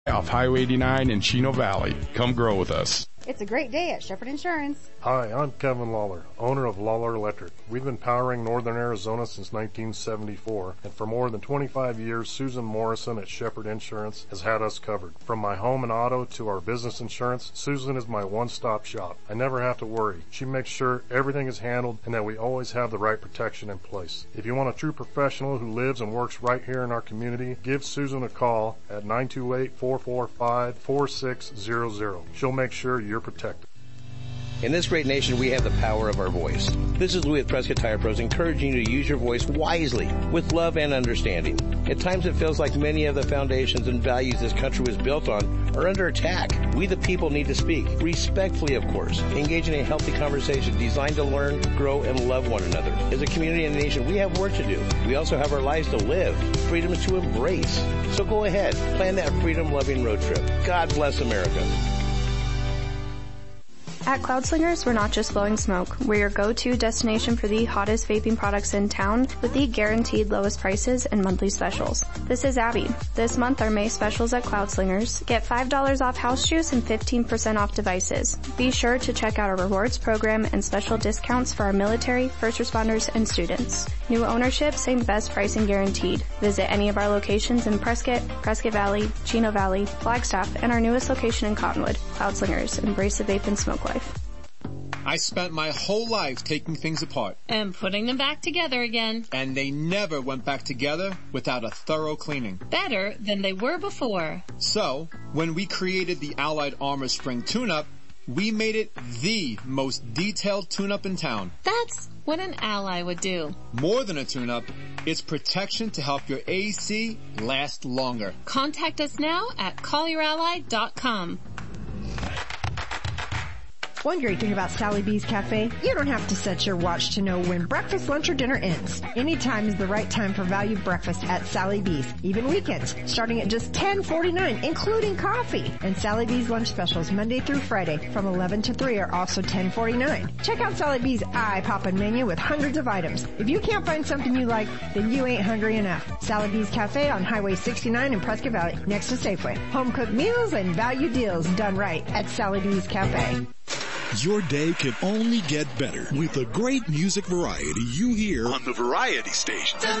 off Highway 89 in Chino Valley. Come grow with us. It's a great day at Shepherd Insurance. Hi, I'm Kevin Lawler, owner of Lawler Electric. We've been powering northern Arizona since 1974, and for more than 25 years, Susan Morrison at Shepherd Insurance has had us covered. From my home and auto to our business insurance, Susan is my one-stop shop. I never have to worry. She makes sure everything is handled and that we always have the right protection in place. If you want a true professional who lives and works right here in our community, give Susan a call at 928-445-4600. She'll make sure you're protected. In this great nation, we have the power of our voice. This is Louis with Prescott Tire Pros, encouraging you to use your voice wisely, with love and understanding. At times it feels like many of the foundations and values this country was built on are under attack. We the people need to speak, respectfully of course, engage in a healthy conversation designed to learn, grow, and love one another. As a community and a nation, we have work to do. We also have our lives to live, freedoms to embrace. So go ahead, plan that freedom-loving road trip. God bless America. At Cloudslingers, we're not just blowing smoke. We're your go-to destination for the hottest vaping products in town with the guaranteed lowest prices and monthly specials. This is Abby. This month, our May specials at Cloudslingers. Get $5 off house juice and 15% off devices. Be sure to check out our rewards program and special discounts for our military, first responders, and students. New ownership, same best pricing guaranteed. Visit any of our locations in Prescott, Prescott Valley, Chino Valley, Flagstaff, and our newest location in Cottonwood. Cloudslingers, embrace the vape and smoke life. I spent my whole life taking things apart. And putting them back together again. And they never went back together without a thorough cleaning. Better than they were before. So, when we created the Allied Armor Spring Tune-Up, we made it the most detailed tune-up in town. That's what an Ally would do. More than a tune-up, it's protection to help your AC last longer. Contact us now at callyourally.com. One great thing about Sally B's Cafe, you don't have to set your watch to know when breakfast, lunch, or dinner ends. Any time is the right time for value breakfast at Sally B's, even weekends, starting at just $10.49, including coffee. And Sally B's lunch specials Monday through Friday from 11 to 3 are also $10.49. Check out Sally B's eye-poppin' menu with hundreds of items. If you can't find something you like, then you ain't hungry enough. Sally B's Cafe on Highway 69 in Prescott Valley, next to Safeway. Home-cooked meals and value deals done right at Sally B's Cafe. Your day can only get better with the great music variety you hear on the Variety Station.